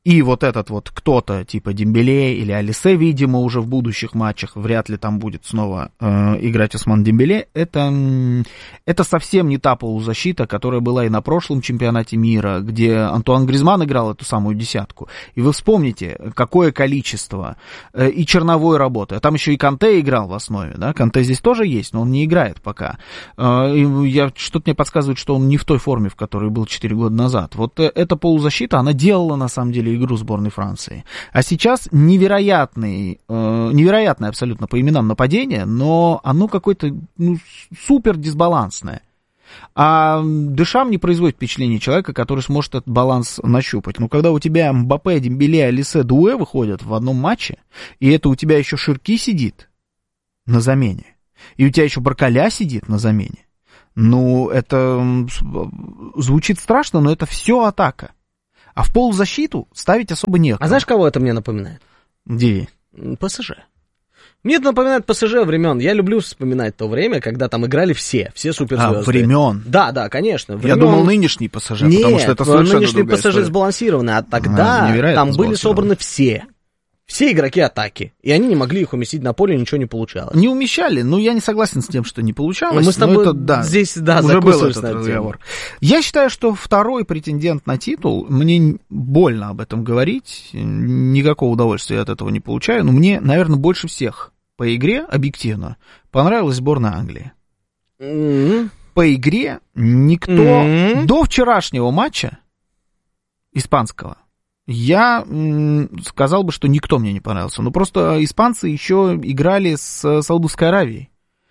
И вот этот вот кто-то, типа Дембеле или Алисе, видимо, уже в будущих матчах, вряд ли там будет снова э, играть Осман Дембеле, это, это совсем не та полузащита, которая была и на прошлом чемпионате мира, где Антуан Гризман играл эту самую десятку. И вы вспомните, какое количество э, и черновой работы. А там еще и Канте играл в основе, да, Канте здесь тоже есть, но он не играет пока. Э, я, что-то мне подсказывает, что он не в той форме, в которой был четыре года назад. Вот э, эта полузащита, она делала, на самом деле, игру сборной Франции. А сейчас невероятный, э, невероятное абсолютно по именам нападение, но оно какое-то ну, супер дисбалансное. А Дешам не производит впечатление человека, который сможет этот баланс нащупать. Но когда у тебя Мбаппе, Дембеле, Алисе, Дуэ выходят в одном матче, и это у тебя еще Ширки сидит на замене, и у тебя еще Баркаля сидит на замене, ну, это звучит страшно, но это все атака. А в полузащиту ставить особо некого. А знаешь, кого это мне напоминает? Где? ПСЖ. Мне это напоминает ПСЖ времен. Я люблю вспоминать то время, когда там играли все, все суперзвезды. А, времен? Да, да, конечно. Времен... Я думал, нынешний ПСЖ, Нет, потому что это совершенно нынешний другая ПСЖ история. сбалансированный, а тогда а, там были собраны все. Все игроки атаки, и они не могли их уместить на поле, ничего не получалось. Не умещали, но я не согласен с тем, что не получалось. Мы с тобой это, да, здесь, да, уже был этот на разговор. Я считаю, что второй претендент на титул, мне больно об этом говорить, никакого удовольствия от этого не получаю, но мне, наверное, больше всех по игре, объективно, понравилась сборная Англии. Mm-hmm. По игре никто mm-hmm. до вчерашнего матча испанского я м, сказал бы, что никто мне не понравился. Но просто испанцы еще играли с Саудовской Аравией,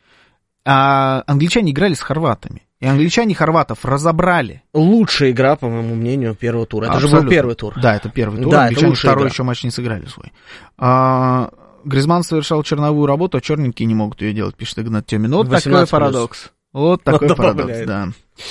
а англичане играли с хорватами. И англичане хорватов разобрали. Лучшая игра, по моему мнению, первого тура. Это Абсолютно. же был первый тур. Да, это первый тур. Да, англичане второй игра. еще матч не сыграли свой. А, Гризман совершал черновую работу, а черненькие не могут ее делать, пишет Игнат Тёмин. Вот такой парадокс. Вот такой вот парадокс, да.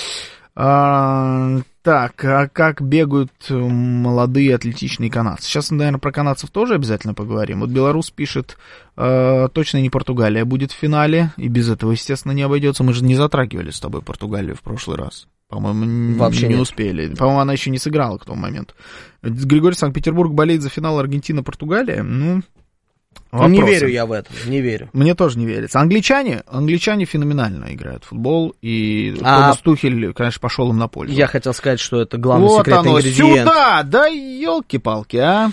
А, так, а как бегают молодые атлетичные канадцы? Сейчас, наверное, про канадцев тоже обязательно поговорим. Вот белорус пишет, э, точно не Португалия будет в финале, и без этого, естественно, не обойдется. Мы же не затрагивали с тобой Португалию в прошлый раз. По-моему, Вообще не нет. успели. По-моему, она еще не сыграла к тому моменту. Григорий Санкт-Петербург болеет за финал Аргентина-Португалия. Ну... Вопросы. Не верю я в это, не верю. Мне тоже не верится. Англичане, англичане феноменально играют в футбол, и а... Томас Тухель, конечно, пошел им на пользу. Я хотел сказать, что это главный вот секретный оно, ингредиент. Сюда, да елки-палки, а?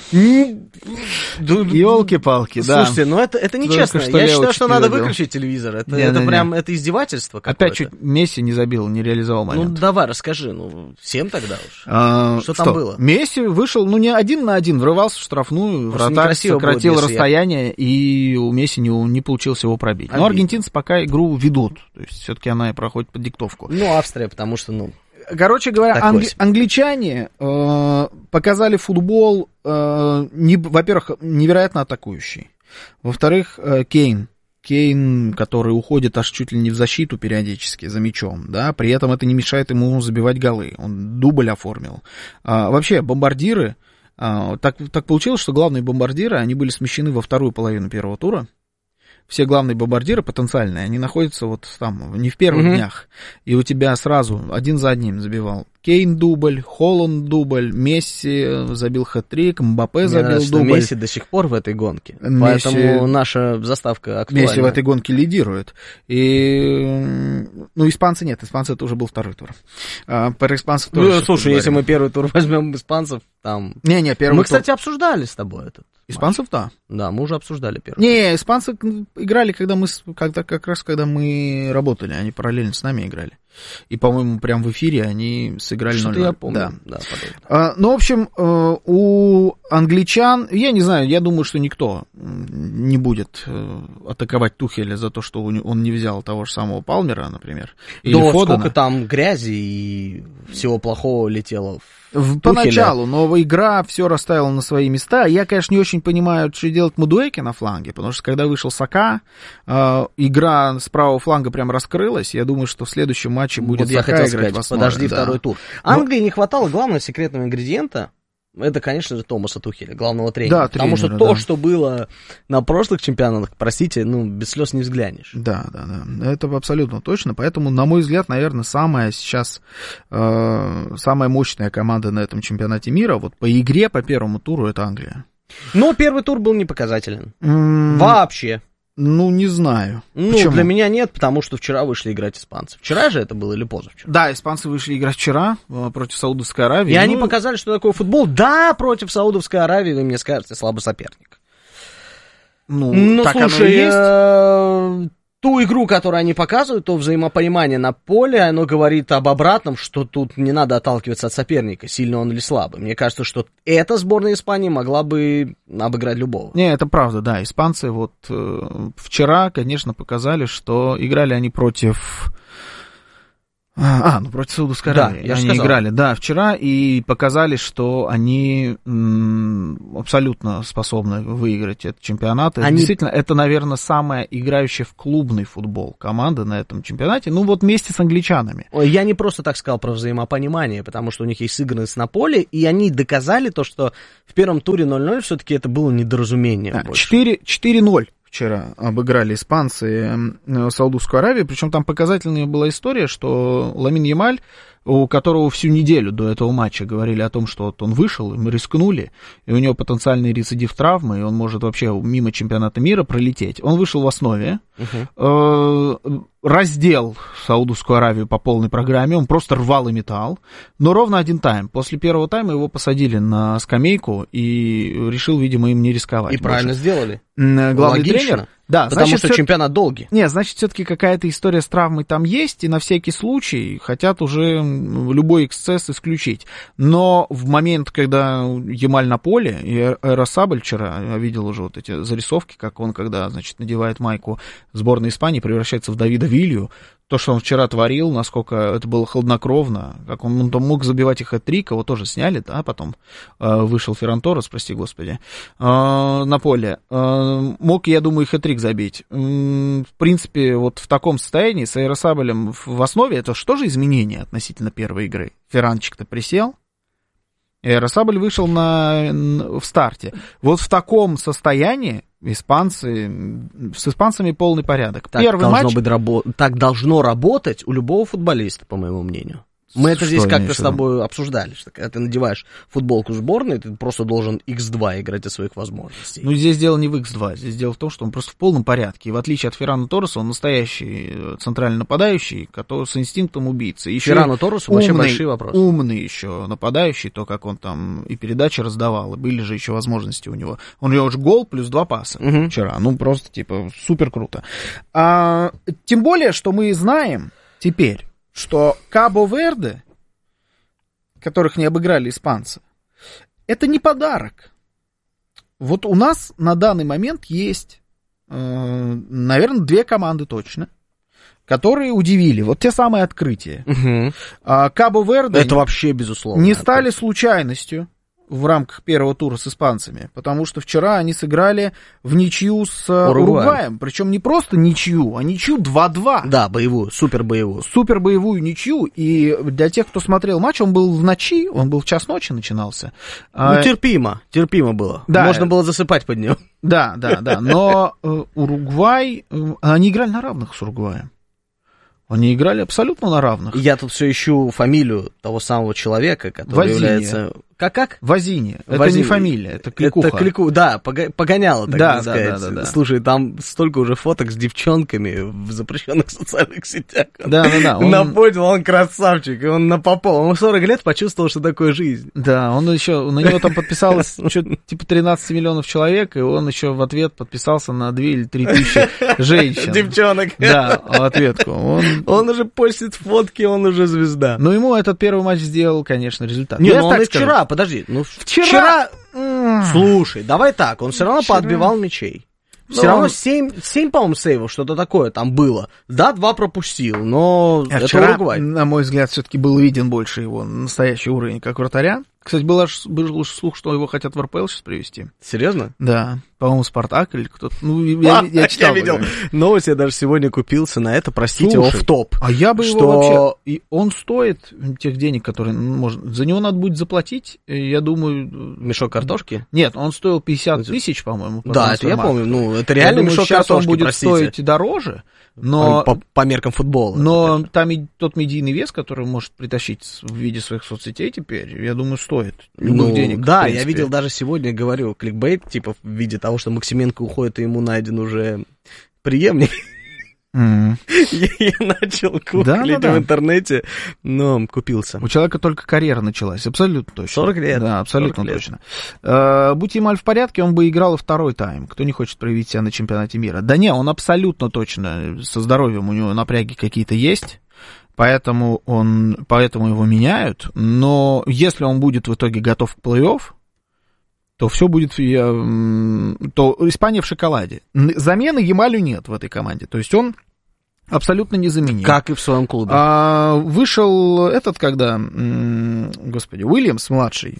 Елки-палки, да. Слушайте, ну это, это нечестно. Я считаю, что надо выключить телевизор. Это, это прям, это издевательство какое-то. Опять чуть Месси не забил, не реализовал момент. Ну давай, расскажи, ну всем тогда уж. А, что, что там было? Месси вышел, ну не один на один, врывался в штрафную, вратарь сократил расстояние, и у Месси не, не получилось его пробить. Обидно. Но аргентинцы пока игру ведут, то есть все-таки она и проходит под диктовку. Ну, Австрия, потому что, ну... Короче говоря, англи- англичане э, показали футбол, э, не, во-первых, невероятно атакующий. Во-вторых, э, Кейн. Кейн, который уходит аж чуть ли не в защиту периодически за мячом, да, при этом это не мешает ему забивать голы. Он дубль оформил. А, вообще, бомбардиры... Так, так получилось, что главные бомбардиры, они были смещены во вторую половину первого тура. Все главные бомбардиры потенциальные, они находятся вот там, не в первых mm-hmm. днях. И у тебя сразу один за одним забивал. Кейн дубль, Холланд дубль, Месси забил хэт-трик, Мбаппе забил Мне дубль. Месси до сих пор в этой гонке, Месси... поэтому наша заставка актуальна. Месси в этой гонке лидирует. И... Ну, испанцы нет, испанцы это уже был второй тур. А, про испанцев тоже. Ну, слушай, если мы первый тур возьмем испанцев, там... Не-не, первый Мы, тур... кстати, обсуждали с тобой этот. Испанцев, да. Да, мы уже обсуждали первый. Не, испанцы играли, когда мы, когда, как раз когда мы работали, они параллельно с нами играли. И, по-моему, прям в эфире они сыграли ноль ноль. Что-то я помню. Да. Да, а, ну, в общем, у англичан, я не знаю, я думаю, что никто не будет атаковать Тухеля за то, что он не взял того же самого Палмера, например, или да, Фодена. Сколько там грязи и всего плохого летело в Поначалу, но игра все расставила на свои места. Я, конечно, не очень понимаю, что делать Мадуэки на фланге, потому что когда вышел Сака, э, игра с правого фланга прям раскрылась. Я думаю, что в следующем матче будет вот Сака я играть сказать, в основе. Подожди да. второй тур. Англии но... не хватало главного секретного ингредиента это, конечно же, Томаса Тухеля, главного тренера. Да, Потому тренера, что то, да. что было на прошлых чемпионатах, простите, ну, без слез не взглянешь. Да, да, да, это абсолютно точно. Поэтому, на мой взгляд, наверное, самая сейчас, э, самая мощная команда на этом чемпионате мира, вот по игре, по первому туру, это Англия. Но первый тур был не показателен. М- Вообще. Ну, не знаю. Ну, Почему? для меня нет, потому что вчера вышли играть испанцы. Вчера же это было или позавчера? Да, испанцы вышли играть вчера э, против Саудовской Аравии. И ну... они показали, что такое футбол. Да, против Саудовской Аравии, вы мне скажете, слабый соперник. Ну, ну так слушай, оно и есть. Э- ту игру, которую они показывают, то взаимопонимание на поле, оно говорит об обратном, что тут не надо отталкиваться от соперника, сильный он или слабый. Мне кажется, что эта сборная Испании могла бы обыграть любого. Не, это правда, да. Испанцы вот э, вчера, конечно, показали, что играли они против... А, ну против Саудовской Аравии. Да, я они сказал. играли, да, вчера, и показали, что они м, абсолютно способны выиграть этот чемпионат. Это Они... Действительно, это, наверное, самая играющая в клубный футбол команда на этом чемпионате. Ну вот вместе с англичанами. Ой, я не просто так сказал про взаимопонимание, потому что у них есть сыгранность на поле, и они доказали то, что в первом туре ноль-ноль все-таки это было недоразумение. Да, четыре ноль. Вчера обыграли испанцы э, Саудовскую Аравию, причем там показательная была история, что Ламин Ямаль, у которого всю неделю до этого матча говорили о том, что вот он вышел, и мы рискнули, и у него потенциальный рецидив травмы, и он может вообще мимо чемпионата мира пролететь. Он вышел в основе, uh-huh. э, раздел Саудовскую Аравию по полной программе, он просто рвал и метал, но ровно один тайм. После первого тайма его посадили на скамейку и решил, видимо, им не рисковать. И больше. Правильно сделали. Главный Логично. тренер. Да, потому значит, что все... чемпионат долгий. Нет, значит, все-таки какая-то история с травмой там есть, и на всякий случай хотят уже любой эксцесс исключить. Но в момент, когда Ямаль на поле, и Эросабль вчера, я видел уже вот эти зарисовки, как он, когда, значит, надевает майку сборной Испании, превращается в Давида Вилью, то, что он вчера творил, насколько это было хладнокровно, как он, он там мог забивать их хэт-трик, его тоже сняли, да, потом э, вышел Ферран Торрес, прости господи, э, на поле. Э, мог, я думаю, и хэт-трик забить. Э, в принципе, вот в таком состоянии с Эросаблем в, в основе, это что же изменение относительно первой игры? Ферранчик-то присел, Эросабль вышел на, на, в старте. Вот в таком состоянии испанцы, с испанцами полный порядок. Так, Первый должно матч... быть, рабо... так должно работать у любого футболиста, по моему мнению. Мы это Что здесь как-то с виду? тобой обсуждали, что когда ты надеваешь футболку сборной, ты просто должен икс два играть от своих возможностей. Ну, здесь дело не в икс два, здесь дело в том, что он просто в полном порядке. И в отличие от Феррана Торреса, он настоящий центральный нападающий, который с инстинктом убийцы. Еще Феррану Торресу вообще большие вопросы. Умный еще нападающий, то, как он там и передачи раздавал, и были же еще возможности у него. Он у него же гол плюс два паса угу. вчера. Ну, просто, типа, супер круто. А, тем более, что мы знаем теперь, что Кабо-Верде, которых не обыграли испанцы, это не подарок. Вот у нас на данный момент есть, э, наверное, две команды точно, которые удивили. Вот те самые открытия. Угу. А Кабо-Верде это вообще безусловно не стали случайностью в рамках первого тура с испанцами, потому что вчера они сыграли в ничью с Уругваем. Уругваем. Причем не просто ничью, а ничью два-два. Да, боевую, супер боевую. Супер боевую ничью. И для тех, кто смотрел матч, он был в ночи, он был в час ночи начинался. Ну, терпимо, терпимо было. Да. Можно было засыпать под него. Да, да, да. Но э, Уругвай, э, они играли на равных с Уругваем. Они играли абсолютно на равных. Я тут все ищу фамилию того самого человека, который Вазини. является... Как-как? Вазини. Это Вазини. не фамилия, это кликуха. Это клику... Да, погоняло, так да, сказать. Да, да, да, да. Слушай, там столько уже фоток с девчонками в запрещенных социальных сетях. Да, да, да. Он... Напомнил, он красавчик, и он на попол. Он в сорок лет почувствовал, что такое жизнь. Да, он еще, на него там подписалось что-то типа тринадцать миллионов человек, и он еще в ответ подписался на две или три тысячи женщин. Девчонок. Да, в ответку. Он... он уже постит фотки, он уже звезда. Но ему этот первый матч сделал, конечно, результат. Не, ну он и вчера, подожди, ну вчера... вчера... Слушай, давай так, он все равно вчера... поотбивал мячей. Все но... равно семь, семь, по-моему, сейвов, что-то такое там было. Да, два пропустил, но а это вчера, Уругвай. На мой взгляд, все-таки был виден больше его настоящий уровень как вратаря. Кстати, был, аж, был слух, что его хотят в эр пэ эл сейчас привезти. Серьезно? Да. По-моему, Спартак или кто-то. Ну, я, а, я, читал, я видел новость, я даже сегодня купился на это, простите, офф-топ. А я бы что... его вообще... И он стоит тех денег, которые... Может, за него надо будет заплатить, я думаю... Мешок картошки? Нет, он стоил пятьдесят тысяч, по-моему. По да, это я помню. Ну, это реально я думаю, мешок сейчас картошки, он будет простите. стоить дороже. Но, по, по меркам футбола. Но например. там и тот медийный вес, который может притащить в виде своих соцсетей теперь, я думаю, стоит любых ну, денег. Да, я видел даже сегодня, говорю, кликбейт, типа в виде того, что Максименко уходит, и ему найден уже преемник. Mm. я, я начал гуглить да, да, да. в интернете, но купился. У человека только карьера началась, абсолютно точно. сорок лет. Да, абсолютно точно. Uh, будь Ямаль в порядке, он бы играл и второй тайм. Кто не хочет проявить себя на чемпионате мира? Да не, он абсолютно точно, со здоровьем у него напряги какие-то есть. Поэтому, он, поэтому его меняют. Но если он будет в итоге готов к плей-офф, то все будет, то Испания в шоколаде. Замены Ямалю нет в этой команде, то есть он абсолютно незаменим. Как и в своем клубе. А, вышел этот, когда, господи, Уильямс младший,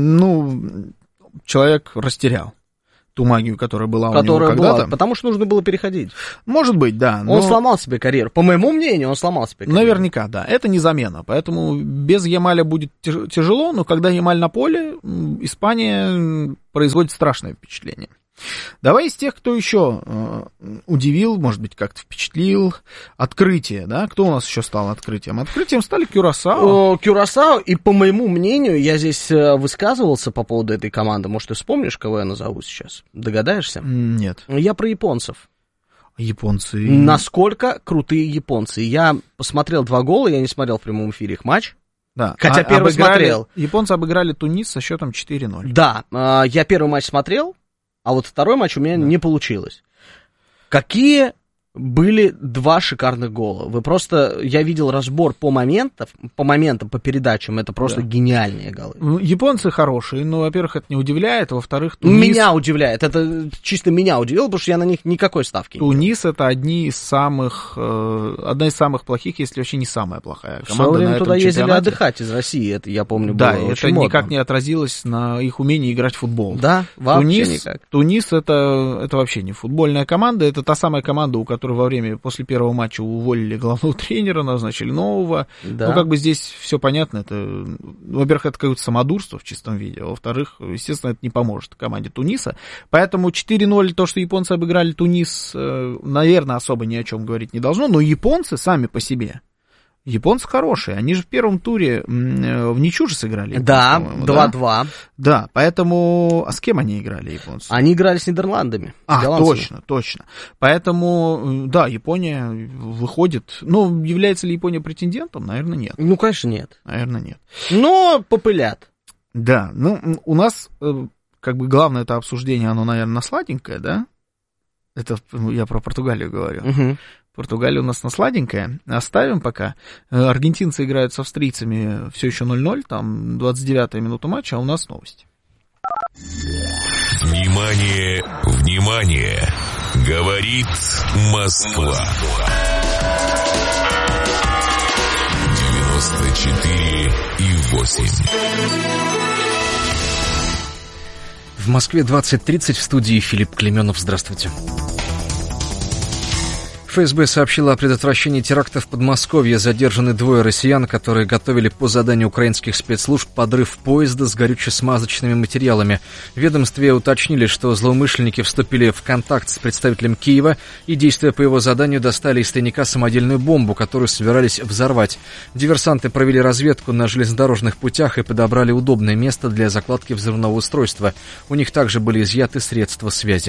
ну, человек растерял ту магию, которая была которая у него когда-то. Была, потому что нужно было переходить. Может быть, да. Но... Он сломал себе карьеру. По моему мнению, он сломал себе карьеру. Наверняка, да. Это не замена. Поэтому без Ямаля будет тяжело, но когда Ямаль на поле, Испания производит страшное впечатление. Давай из тех, кто еще э, удивил, может быть, как-то впечатлил. Открытие, да? Кто у нас еще стал открытием? Открытием стали Кюрасао. Кюрасао, и по моему мнению, я здесь высказывался по поводу этой команды. Может, ты вспомнишь, кого я назову сейчас? Догадаешься? Нет. Я про японцев. Японцы. Насколько крутые японцы. Я посмотрел два гола, я не смотрел в прямом эфире их матч. Да. Хотя а, первый обыграли, смотрел. Японцы обыграли Тунис со счетом четыре ноль. Да, я первый матч смотрел. А вот второй матч у меня да. не получилось. Какие были два шикарных гола? Вы просто, я видел разбор по моментам, по моментам, по передачам, это просто да. гениальные голы. Японцы хорошие, но, во-первых, это не удивляет, а во-вторых, Тунис... Меня удивляет, это чисто меня удивило, потому что я на них никакой ставки Тунис не Тунис это одни из самых, э, одна из самых плохих, если вообще не самая плохая команда. В свое время на туда этом ездили чемпионате. Отдыхать из России, это я помню было да, очень это модно. Никак не отразилось на их умении играть в футбол. Да, вообще Тунис, никак. Тунис это, это вообще не футбольная команда, это та самая команда, у которой во время, после первого матча уволили главного тренера, назначили нового. Да. Ну, как бы здесь все понятно. Это, во-первых, это какое-то самодурство в чистом виде, а во-вторых, естественно, это не поможет команде Туниса. Поэтому четыре ноль, то, что японцы обыграли Тунис, наверное, особо ни о чем говорить не должно, но японцы сами по себе. Японцы хорошие, они же в первом туре в ничью же сыграли. Да, два-два. Да? да, поэтому... А с кем они играли, японцы? Они играли с Нидерландами. А, с голландцами. точно, точно. Поэтому, да, Япония выходит... Ну, является ли Япония претендентом? Наверное, нет. Ну, конечно, нет. Наверное, нет. Но попылят. Да, ну, у нас, как бы, главное это обсуждение, оно, наверное, сладенькое, да? Это я про Португалию говорю. Угу. Португалия у нас на сладенькое. Оставим пока. Аргентинцы играют с австрийцами все еще ноль ноль, там двадцать девятая минута матча, а у нас новости. Внимание, внимание! Говорит Москва. девяносто четыре и восемь. В Москве двадцать тридцать, в студии Филипп Клеменов. Здравствуйте. эф эс бэ сообщила о предотвращении терактов в Подмосковье. Задержаны двое россиян, которые готовили по заданию украинских спецслужб подрыв поезда с горюче-смазочными материалами. В ведомстве уточнили, что злоумышленники вступили в контакт с представителем Киева и, действуя по его заданию, достали из тайника самодельную бомбу, которую собирались взорвать. Диверсанты провели разведку на железнодорожных путях и подобрали удобное место для закладки взрывного устройства. У них также были изъяты средства связи.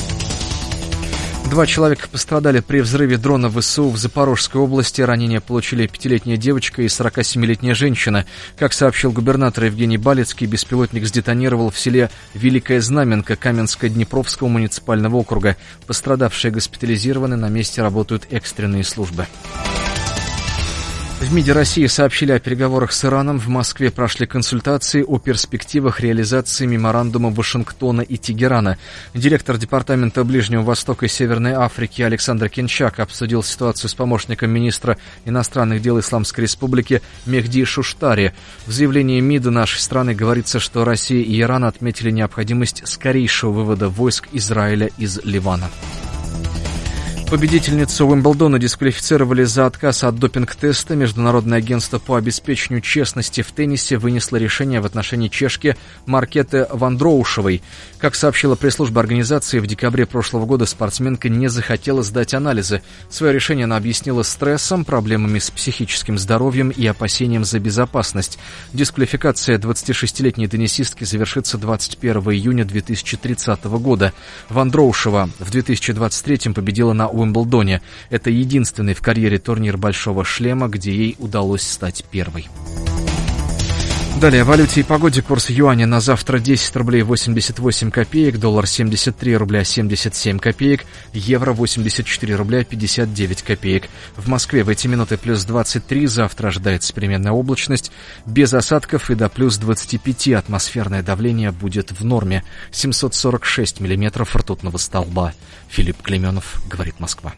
Два человека пострадали при взрыве дрона вэ эс у в Запорожской области. Ранения получили пятилетняя девочка и сорокасемилетняя женщина. Как сообщил губернатор Евгений Балицкий, беспилотник сдетонировал в селе Великая Знаменка Каменско-Днепровского муниципального округа. Пострадавшие госпитализированы, на месте работают экстренные службы. В МИДе России сообщили о переговорах с Ираном. В Москве прошли консультации о перспективах реализации меморандума Вашингтона и Тегерана. Директор Департамента Ближнего Востока и Северной Африки Александр Кинчак обсудил ситуацию с помощником министра иностранных дел Исламской Республики Мехди Шуштари. В заявлении МИДа нашей страны говорится, что Россия и Иран отметили необходимость скорейшего вывода войск Израиля из Ливана. Победительницу Уимблдона дисквалифицировали за отказ от допинг-теста. Международное агентство по обеспечению честности в теннисе вынесло решение в отношении чешки Маркеты Вандроушевой. Как сообщила пресс-служба организации, в декабре прошлого года спортсменка не захотела сдать анализы. Свое решение она объяснила стрессом, проблемами с психическим здоровьем и опасением за безопасность. Дисквалификация двадцатишестилетней теннисистки завершится двадцать первого июня две тысячи тридцатого года. Вандроушева в две тысячи двадцать третьем победила на Уимблдоне. Это единственный в карьере турнир «Большого шлема», где ей удалось стать первой. Далее о валюте и погоде. Курс юаня на завтра десять рублей восемьдесят восемь копеек, доллар семьдесят три рубля семьдесят семь копеек, евро восемьдесят четыре рубля пятьдесят девять копеек. В Москве в эти минуты плюс двадцать три, завтра ожидается переменная облачность, без осадков и до плюс двадцати пяти. Атмосферное давление будет в норме. семьсот сорок шесть миллиметров ртутного столба. Филипп Клеменов, говорит Москва.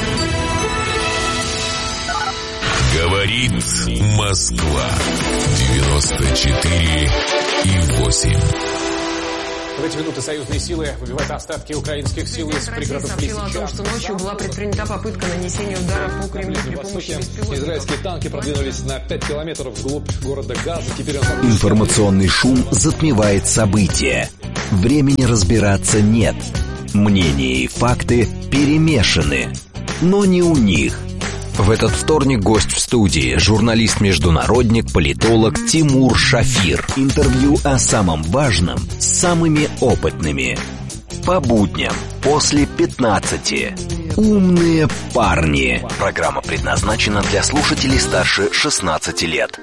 Говорит Москва. девяносто четыре и восемь. В эти минуты союзные силы выбивают остатки украинских сил из пригородов Лисича. О том, что ночью была предпринята попытка нанесения удара по Кремлю при помощи беспилотников. Израильские танки продвинулись на пять километров вглубь города Газа. Теперь он... Информационный шум затмевает события. Времени разбираться нет. Мнения и факты перемешаны. Но не у них. В этот вторник гость в студии, журналист-международник, политолог Тимур Шафир. Интервью о самом важном с самыми опытными. По будням после пятнадцати. Умные парни. Программа предназначена для слушателей старше шестнадцати лет.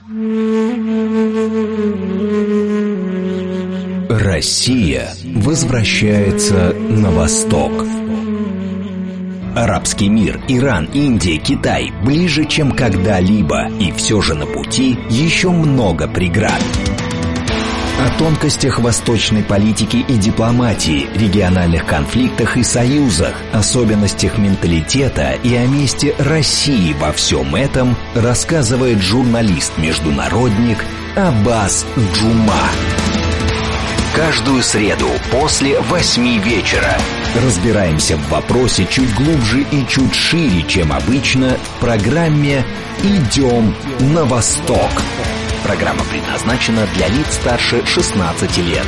Россия возвращается на восток. Арабский мир, Иран, Индия, Китай ближе, чем когда-либо, и все же на пути еще много преград. О тонкостях восточной политики и дипломатии, региональных конфликтах и союзах, особенностях менталитета и о месте России во всем этом рассказывает журналист-международник Аббас Джума. Каждую среду после восьми вечера разбираемся в вопросе чуть глубже и чуть шире, чем обычно, в программе «Идем на восток». Программа предназначена для лиц старше шестнадцати лет.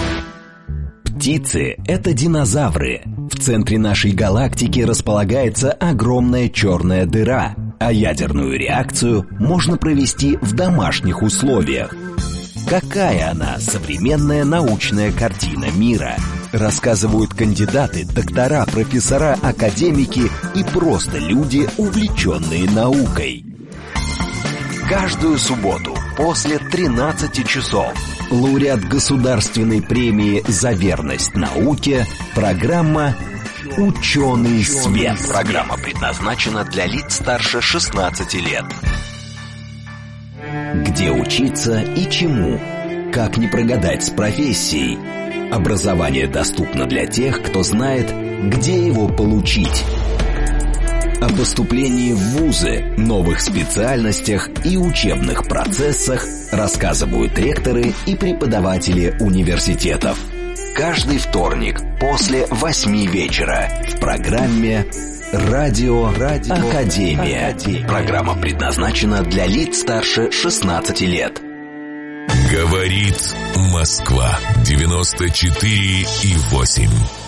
Птицы — это динозавры. В центре нашей галактики располагается огромная черная дыра, а ядерную реакцию можно провести в домашних условиях. Какая она, современная научная картина мира? Рассказывают кандидаты, доктора, профессора, академики и просто люди, увлеченные наукой. Каждую субботу после тринадцати часов лауреат государственной премии «За верность науке» программа «Ученый свет». Программа предназначена для лиц старше шестнадцати лет. Где учиться и чему? Как не прогадать с профессией? Образование доступно для тех, кто знает, где его получить. О поступлении в вузы, новых специальностях и учебных процессах рассказывают ректоры и преподаватели университетов. Каждый вторник после восьми вечера в программе «Радио, Радио Академия». Академия. Программа предназначена для лиц старше шестнадцати лет. Говорит Москва. девяносто четыре и восемь.